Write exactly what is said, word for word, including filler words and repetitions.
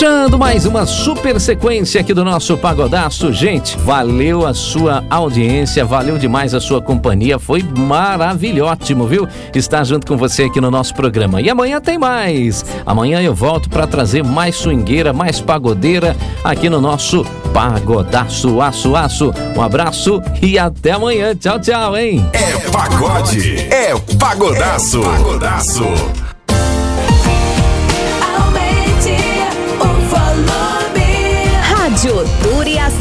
Fechando mais uma super sequência aqui do nosso Pagodaço. Gente, valeu a sua audiência, valeu demais a sua companhia, foi maravilhótimo, viu? Estar junto com você aqui no nosso programa. E amanhã tem mais. Amanhã eu volto para trazer mais swingueira, mais pagodeira aqui no nosso Pagodaço, aço, aço. Um abraço e até amanhã. Tchau, tchau, hein? É pagode, é Pagodaço. É Pagodaço. Rádio Turiaçu.